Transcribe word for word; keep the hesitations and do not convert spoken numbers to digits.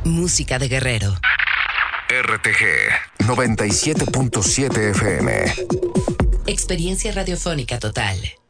Música de Guerrero. R T G noventa y siete punto siete F M. Experiencia radiofónica total.